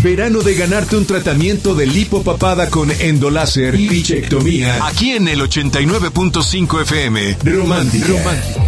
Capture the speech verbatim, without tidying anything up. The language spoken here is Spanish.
Verano de ganarte un tratamiento de lipopapada con endoláser y bichectomía. Aquí en el ochenta y nueve punto cinco F M. Romántica. Romántica.